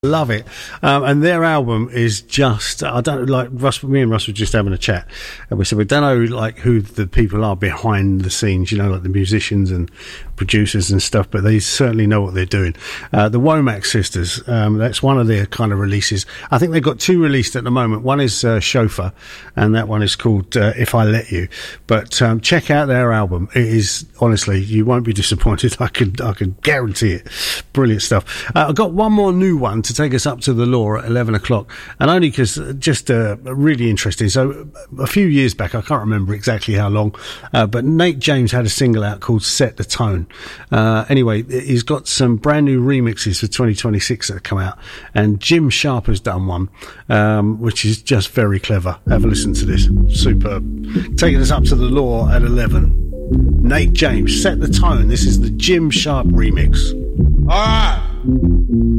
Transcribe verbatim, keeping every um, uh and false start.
Love it. Um, and their album is just, I don't like, Russ, me and Russ were just having a chat and we said, we don't know like who the people are behind the scenes, you know, like the musicians and producers and stuff, but they certainly know what they're doing. Uh, the Womack Sisters, um, that's one of their kind of releases. I think they've got two released at the moment. One is uh, Chauffeur and that one is called uh, If I Let You. But um, check out their album. It is, honestly, you won't be disappointed. I can, I can guarantee it. Brilliant stuff. Uh, I've got one more new one to take us up to the law at eleven o'clock, and only because just uh, really interesting. So a few years back, I can't remember exactly how long, uh, but Nate James had a single out called Set the Tone. Uh, anyway, he's got some brand new remixes for twenty twenty-six that have come out, and Jim Sharp has done one, um, which is just very clever. Have a listen to this. Superb. Taking us up to the law at eleven. Nate James, Set the Tone. This is the Jim Sharp remix. All right.